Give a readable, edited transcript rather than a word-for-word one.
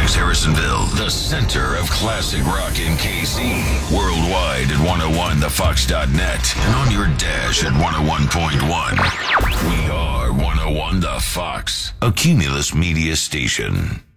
Springs, Harrisonville, the center of classic rock in KC. Worldwide at 101thefox.net and on your dash at 101.1. We are 101 The Fox, a Cumulus Media station.